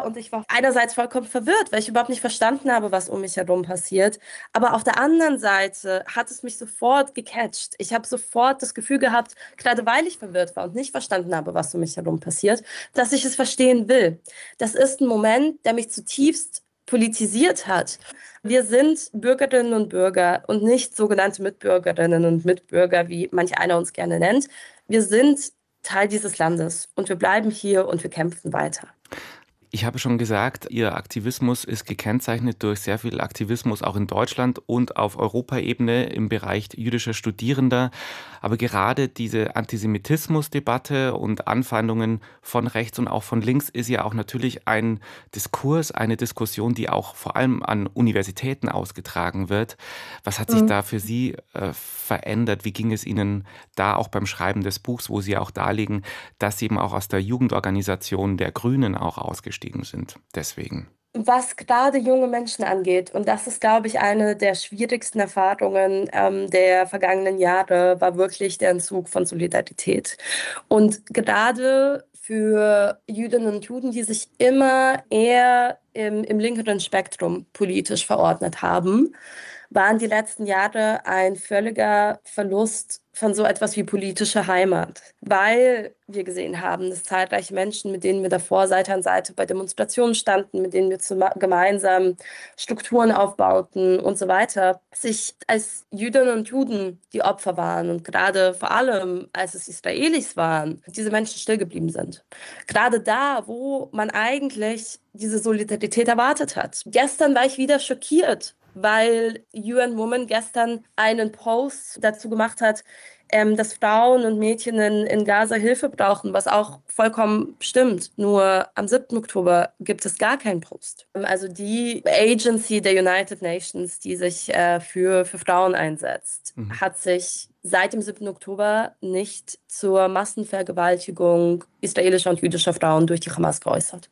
und ich war einerseits vollkommen verwirrt, weil ich überhaupt nicht verstanden habe, was um mich herum passiert. Aber auf der anderen Seite hat es mich sofort gecatcht. Ich habe sofort das Gefühl gehabt, gerade weil ich verwirrt war und nicht verstanden habe, was um mich herum passiert, dass ich es verstehen will. Das ist ein Moment, der mich zutiefst politisiert hat. Wir sind Bürgerinnen und Bürger und nicht sogenannte Mitbürgerinnen und Mitbürger, wie manch einer uns gerne nennt. Wir sind Teil dieses Landes und wir bleiben hier und wir kämpfen weiter. Ich habe schon gesagt, Ihr Aktivismus ist gekennzeichnet durch sehr viel Aktivismus auch in Deutschland und auf Europaebene im Bereich jüdischer Studierender. Aber gerade diese Antisemitismusdebatte und Anfeindungen von rechts und auch von links ist ja auch natürlich ein Diskurs, eine Diskussion, die auch vor allem an Universitäten ausgetragen wird. Was hat sich da für Sie verändert? Wie ging es Ihnen da auch beim Schreiben des Buchs, wo Sie auch darlegen, dass Sie eben auch aus der Jugendorganisation der Grünen auch ausgestiegen sind? Deswegen. Was gerade junge Menschen angeht, und das ist, glaube ich, eine der schwierigsten Erfahrungen der vergangenen Jahre, war wirklich der Entzug von Solidarität. Und gerade für Jüdinnen und Juden, die sich immer eher im linkeren Spektrum politisch verordnet haben, waren die letzten Jahre ein völliger Verlust von so etwas wie politische Heimat, weil wir gesehen haben, dass zahlreiche Menschen, mit denen wir davor Seite an Seite bei Demonstrationen standen, mit denen wir gemeinsam Strukturen aufbauten und so weiter, sich als Jüdinnen und Juden die Opfer waren und gerade vor allem, als es Israelis waren, diese Menschen still geblieben sind. Gerade da, wo man eigentlich diese Solidarität erwartet hat. Gestern war ich wieder schockiert, weil UN Women gestern einen Post dazu gemacht hat, dass Frauen und Mädchen in Gaza Hilfe brauchen, was auch vollkommen stimmt. Nur am 7. Oktober gibt es gar keinen Post. Also die Agency der United Nations, die sich für Frauen einsetzt, Mhm. hat sich seit dem 7. Oktober nicht zur Massenvergewaltigung israelischer und jüdischer Frauen durch die Hamas geäußert.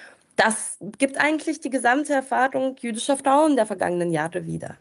Das gibt eigentlich die gesamte Erfahrung jüdischer Frauen der vergangenen Jahre wieder.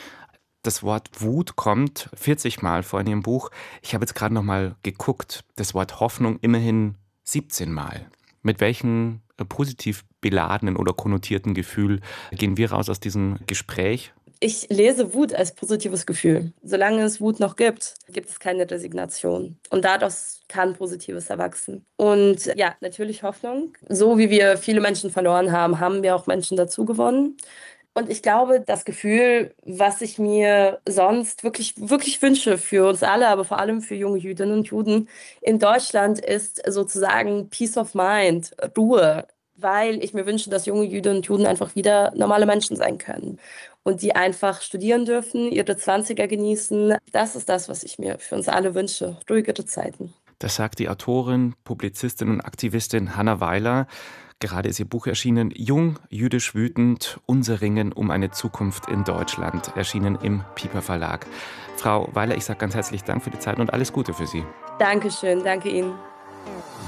Das Wort Wut kommt 40 Mal vor in Ihrem Buch. Ich habe jetzt gerade noch mal geguckt. Das Wort Hoffnung immerhin 17 Mal. Mit welchen positiv beladenen oder konnotierten Gefühl gehen wir raus aus diesem Gespräch? Ich lese Wut als positives Gefühl. Solange es Wut noch gibt, gibt es keine Resignation. Und daraus kann Positives erwachsen. Und ja, natürlich Hoffnung. So wie wir viele Menschen verloren haben, haben wir auch Menschen dazu gewonnen. Und ich glaube, das Gefühl, was ich mir sonst wirklich, wirklich wünsche für uns alle, aber vor allem für junge Jüdinnen und Juden in Deutschland, ist sozusagen Peace of Mind, Ruhe. Weil ich mir wünsche, dass junge Jüdinnen und Juden einfach wieder normale Menschen sein können. Und die einfach studieren dürfen, ihre Zwanziger genießen. Das ist das, was ich mir für uns alle wünsche. Ruhigere Zeiten. Das sagt die Autorin, Publizistin und Aktivistin Hanna Weiler. Gerade ist ihr Buch erschienen, Jung, jüdisch wütend, unser Ringen um eine Zukunft in Deutschland, erschienen im Piper Verlag. Frau Weiler, ich sage ganz herzlich Dank für die Zeit und alles Gute für Sie. Dankeschön, danke Ihnen.